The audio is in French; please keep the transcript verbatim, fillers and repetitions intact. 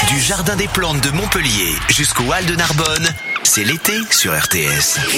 Du Jardin des Plantes de Montpellier jusqu'au Hall de Narbonne, c'est l'été sur R T S.